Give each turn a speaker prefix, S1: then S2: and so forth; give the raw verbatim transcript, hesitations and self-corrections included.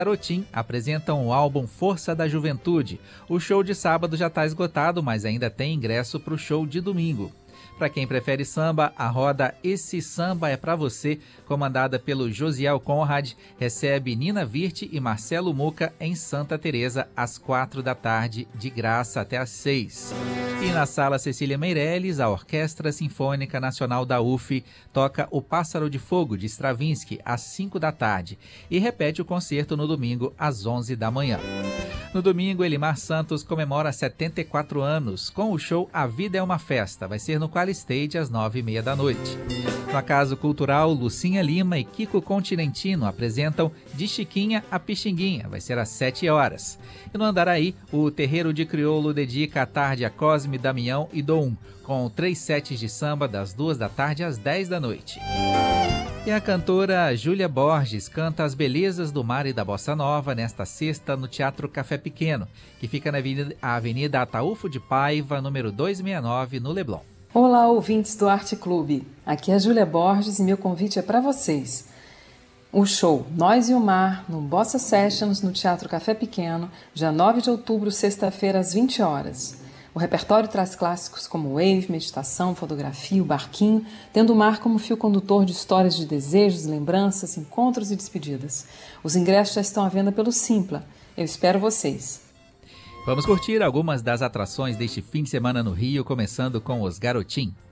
S1: Garotim apresentam o álbum Força da Juventude. O show de sábado já está esgotado, mas ainda tem ingresso para o show de domingo. Para quem prefere samba, a roda Esse Samba é Pra Você, comandada pelo Josiel Conrad, recebe Nina Virte e Marcelo Muca em Santa Teresa às quatro da tarde, de graça até às seis. E na Sala Cecília Meirelles, a Orquestra Sinfônica Nacional da U F toca O Pássaro de Fogo, de Stravinsky, às cinco da tarde e repete o concerto no domingo, às onze da manhã. No domingo, Elimar Santos comemora setenta e quatro anos com o show A Vida é uma Festa. Vai ser no Qual Stage às nove e meia da noite. No Acaso Cultural, Lucinha Lima e Kiko Continentino apresentam De Chiquinha a Pixinguinha. Vai ser às sete horas. E no Andaraí, o Terreiro de Crioulo dedica a tarde a Cosme, Damião e Dom, com três sets de samba das duas da tarde às dez da noite. E a cantora Júlia Borges canta As Belezas do Mar e da Bossa Nova nesta sexta no Teatro Café Pequeno, que fica na Avenida, Avenida Ataúfo de Paiva, número duzentos e sessenta e nove, no Leblon.
S2: Olá, ouvintes do Arte Clube. Aqui é a Júlia Borges e meu convite é para vocês. O show Nós e o Mar, no Bossa Sessions, no Teatro Café Pequeno, dia nove de outubro, sexta-feira, às vinte horas. O repertório traz clássicos como Wave, Meditação, Fotografia, o Barquinho, tendo o mar como fio condutor de histórias de desejos, lembranças, encontros e despedidas. Os ingressos já estão à venda pelo Simpla. Eu espero vocês.
S1: Vamos curtir algumas das atrações deste fim de semana no Rio, começando com os Garotim.